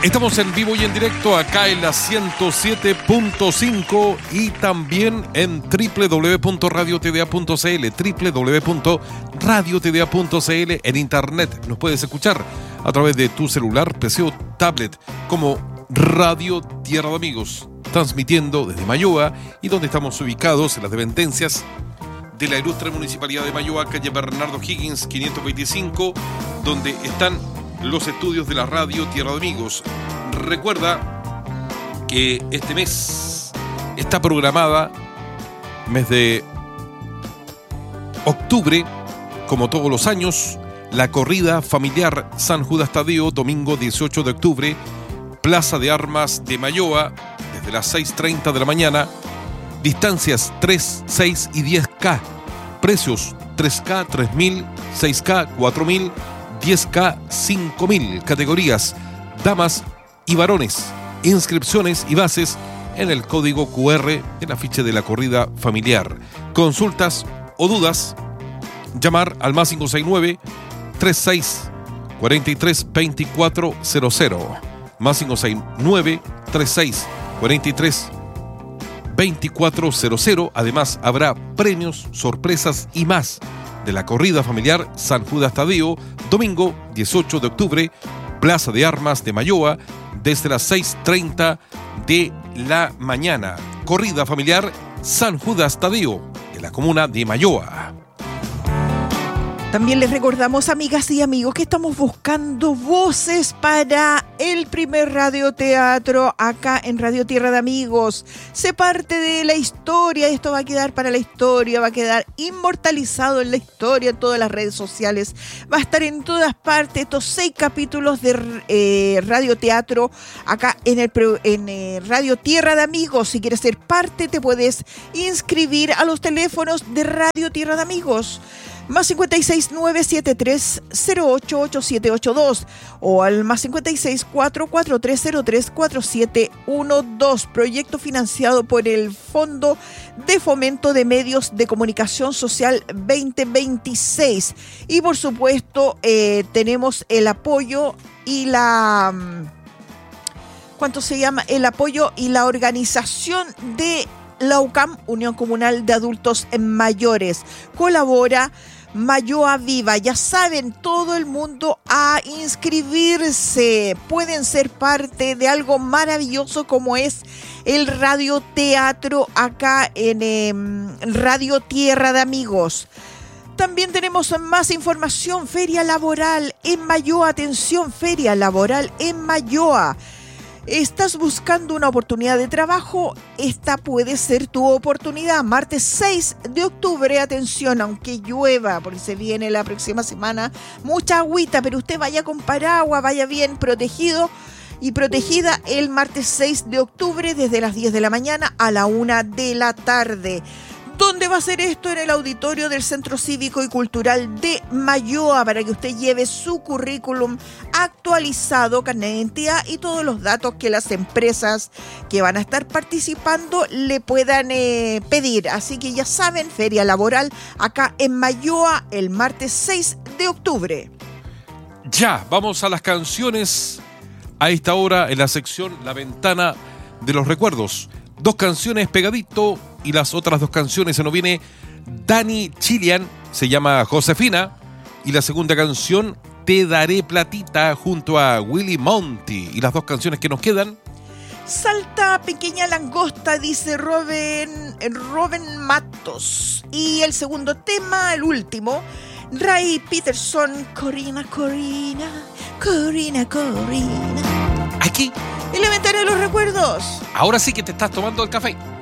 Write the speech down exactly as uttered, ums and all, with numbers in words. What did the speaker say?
Estamos en vivo y en directo acá en la ciento siete punto cinco y también en doble u doble u doble u punto radio t d a punto c l, doble u doble u doble u punto radio t d a punto c l. En internet nos puedes escuchar a través de tu celular, P C o tablet como Radio Tierra de Amigos, transmitiendo desde Mayoa y donde estamos ubicados en las dependencias de la ilustre Municipalidad de Mayoa, calle Bernardo Higgins quinientos veinticinco, donde están los estudios de la Radio Tierra de Amigos. Recuerda que este mes está programada, mes de octubre, como todos los años, la corrida familiar San Judas Tadeo, domingo dieciocho de octubre, Plaza de Armas de Mayoa, desde las seis treinta de la mañana, distancias tres, seis y diez K, precios tres K, tres mil, seis K, cuatro mil, diez K, cinco mil, categorías damas y varones, inscripciones y bases en el código Q R en la ficha de la corrida familiar. Consultas o dudas, llamar al más cinco seis nueve, treinta y seis, cuarenta y tres, veinticuatro cero cero, más cinco seis nueve, treinta y seis, cuarenta y tres, veinticuatro cero cero. Además habrá premios, sorpresas y más de la corrida familiar San Judas Tadeo, domingo dieciocho de octubre, Plaza de Armas de Mayoa, desde las seis treinta de la mañana. Corrida familiar San Judas Tadeo, de la comuna de Mayoa. También les recordamos, amigas y amigos, que estamos buscando voces para el primer radioteatro acá en Radio Tierra de Amigos. Sé parte de la historia, esto va a quedar para la historia, va a quedar inmortalizado en la historia, en todas las redes sociales, va a estar en todas partes, estos seis capítulos de eh, radioteatro acá en, el, en eh, Radio Tierra de Amigos. Si quieres ser parte, te puedes inscribir a los teléfonos de Radio Tierra de Amigos. Más cinco seis nueve siete tres cero ocho ocho siete ocho dos o al más cinco seis cuatro cuatro tres cero tres cuatro siete uno dos. Proyecto financiado por el Fondo de Fomento de Medios de Comunicación Social veinte veintiséis. Y por supuesto eh, tenemos el apoyo y la... ¿Cuánto se llama? El apoyo y la organización de la U C A M, Unión Comunal de Adultos Mayores. Colabora Mayoa Viva. Ya saben, todo el mundo a inscribirse. Pueden ser parte de algo maravilloso como es el radioteatro acá en eh, Radio Tierra de Amigos. También tenemos más información. Feria laboral en Mayoa. Atención, feria laboral en Mayoa. ¿Estás buscando una oportunidad de trabajo? Esta puede ser tu oportunidad. Martes seis de octubre, atención, aunque llueva, porque se viene la próxima semana mucha agüita, pero usted vaya con paraguas, vaya bien protegido y protegida el martes seis de octubre desde las diez de la mañana a la una de la tarde. ¿Dónde va a ser esto? En el auditorio del Centro Cívico y Cultural de Mayoa, para que usted lleve su currículum actualizado, carnet de identidad y todos los datos que las empresas que van a estar participando le puedan eh, pedir. Así que ya saben, feria laboral acá en Mayoa el martes seis de octubre. Ya, vamos a las canciones a esta hora en la sección La Ventana de los Recuerdos. Dos canciones pegadito y las otras dos canciones se nos viene Dani Chilian, se llama Josefina, y la segunda canción Te Daré Platita junto a Willy Monty. Y las dos canciones que nos quedan: Salta Pequeña Langosta, dice Robin, Robin Matos. Y el segundo tema, el último, Ray Peterson, Corina, Corina, Corina, Corina. Aquí en la Ventana de los Recuerdos. Ahora sí que te estás tomando el café.